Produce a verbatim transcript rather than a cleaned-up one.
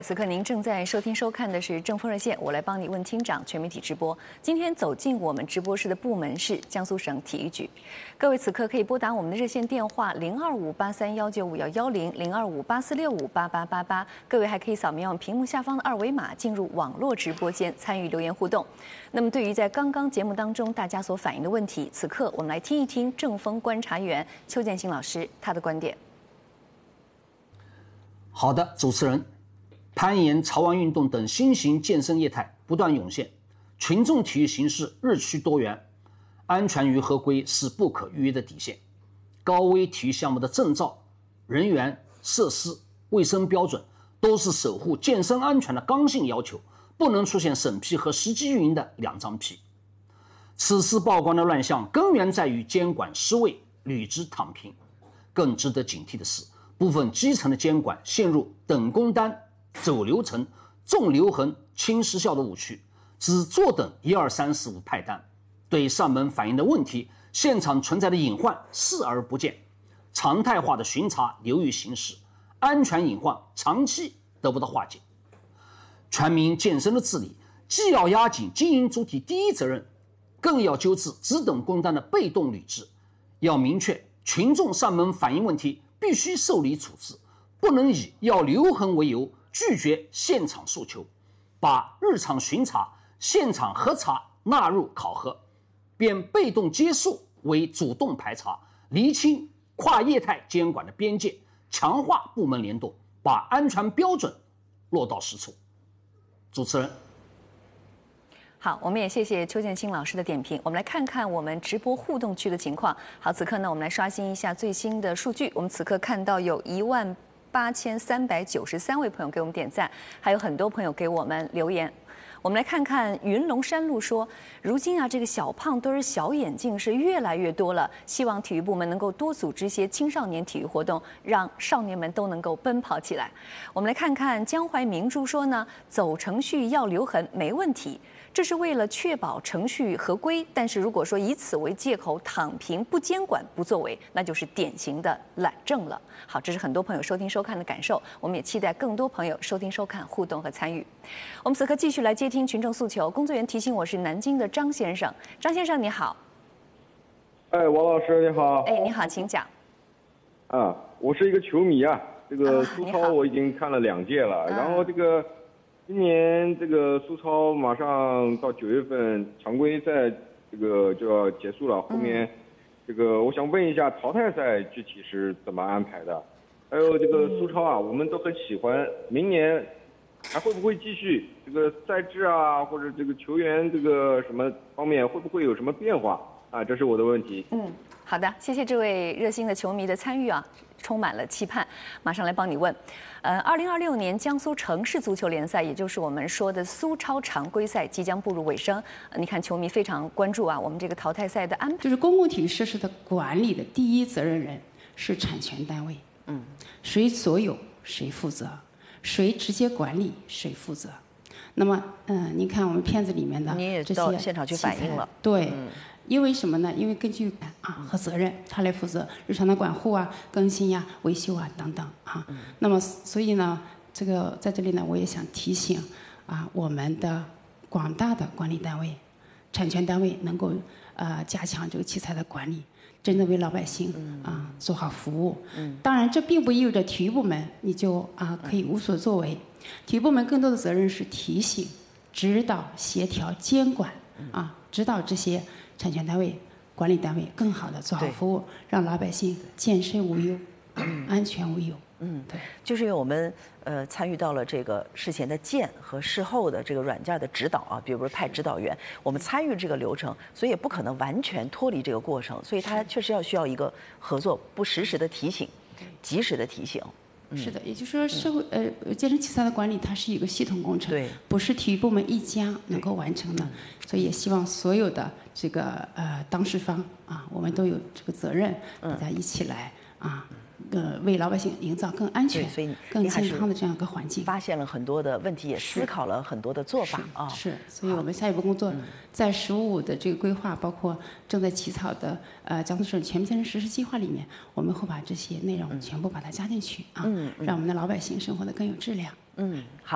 此刻您正在收听收看的是正风热线，我来帮你问厅长全媒体直播。今天走进我们直播室的部门是江苏省体育局。各位此刻可以拨打我们的热线电话零二五八三幺九五幺幺零零二五八四六五八八八八。各位还可以扫描屏幕下方的二维码进入网络直播间参与留言互动。那么对于在刚刚节目当中大家所反映的问题，此刻我们来听一听正风观察员邱建新老师他的观点。 好的，主持人。攀岩、潮玩运动等新型健身业态不断涌现，群众体育形式日趋多元，安全与合规是不可逾越的底线。高危体育项目的证照、人员、设施、卫生标准都是守护健身安全的刚性要求，不能出现审批和实际运营的两张皮。此次曝光的乱象根源在于监管失位、履职躺平。更值得警惕的是，部分基层的监管陷入等工单、走流程、重留痕、轻时效的误区，只坐等一二三四五派单，对上门反映的问题、现场存在的隐患视而不见，常态化的巡查流于形式，安全隐患长期得不到化解。全民健身的治理，既要压紧经营主体第一责任，更要纠治只等工单的被动履职，要明确群众上门反映问题必须受理处置，不能以要留痕为由拒绝现场诉求，把日常巡查、现场核查纳入考核，变被动接受为主动排查，厘清跨业态监管的边界，强化部门联动，把安全标准落到实处。主持人。 好，我们也谢谢邱建新老师的点评。我们来看看我们直播互动区的情况。好，此刻呢，我们来刷新一下最新的数据。我们此刻看到有一万八千三百九十三位朋友给我们点赞，还有很多朋友给我们留言。我们来看看云龙山路说，如今啊，这个小胖墩儿、小眼镜是越来越多了，希望体育部门能够多组织一些青少年体育活动，让少年们都能够奔跑起来。我们来看看江淮明珠说呢，走程序要留痕没问题。这是为了确保程序合规，但是如果说以此为借口躺平、不监管、不作为，那就是典型的懒政了。好，这是很多朋友收听收看的感受，我们也期待更多朋友收听收看、互动和参与。我们此刻继续来接听群众诉求。工作人员提醒我是南京的张先生，张先生你好。 哎，王老师你好。 哎，你好，请讲。 啊，我是一个球迷啊，这个苏超我已经看了两届了，啊、然后这个。今年这个苏超马上到九月份常规赛这个就要结束了，后面这个我想问一下淘汰赛具体是怎么安排的？还有这个苏超啊，我们都很喜欢，明年还会不会继续？这个赛制啊，或者这个球员这个什么方面会不会有什么变化啊？这是我的问题。 嗯，好的，谢谢这位热心的球迷的参与啊。充满了期盼，马上来帮你问。呃，二零二六年江苏城市足球联赛，也就是我们说的苏超常规赛即将步入尾声。呃、你看，球迷非常关注啊，我们这个淘汰赛的安排。 就是公共体育设施的管理的第一责任人是产权单位，嗯，谁所有谁负责，谁直接管理谁负责。那么，嗯、呃，您看我们片子里面的这些， 你也到现场去反映了， 对。 嗯， 因为什么呢？因为根据啊和责任，他来负责日常的管护啊、更新呀、维修啊等等啊。嗯、那么，所以呢，这个在这里呢，我也想提醒啊，我们的广大的管理单位、产权单位能够呃加强这个器材的管理，真的为老百姓啊做好服务。嗯。当然，这并不意味着体育部门你就啊可以无所作为。体育部门更多的责任是提醒、指导、协调、监管啊，指导这些。产权单位、管理单位更好的做好服务，让老百姓健身无忧，嗯、安全无忧。 嗯，对，就是因为我们呃参与到了这个事前的建和事后的这个软件的指导啊，比如说派指导员，我们参与这个流程，所以也不可能完全脱离这个过程，所以它确实要需要一个合作，不实时的提醒，及时的提醒。 是的，也就是说，社会呃健身器材的管理它是一个系统工程， 对， 不是体育部门一家能够完成的，所以也希望所有的这个呃当事方啊，我们都有这个责任，大家一起来啊。呃，为老百姓营造更安全、 所以更健康的这样一个环境， 发现了很多的问题，也思考了很多的做法啊。 是，所以我们下一步工作在“十五五”的这个规划，包括正在起草的呃江苏省全面健身实施计划里面，我们会把这些内容全部把它加进去啊，让我们的老百姓生活得更有质量。 嗯，好。